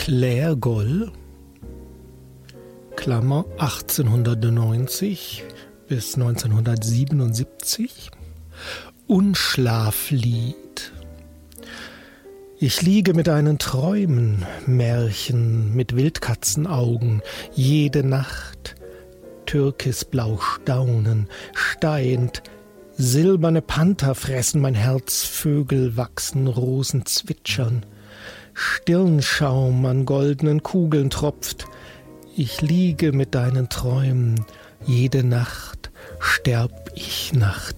Claire Goll, Klammer 1890 bis 1977, Unschlaflied. Ich liege mit deinen Träumen, Märchen mit Wildkatzenaugen, jede Nacht, türkisblau staunen, steint, silberne Panther fressen mein Herz, Vögel wachsen, Rosen zwitschern, Stirnschaum an goldenen Kugeln tropft. Ich liege mit deinen Träumen, jede Nacht sterb ich nach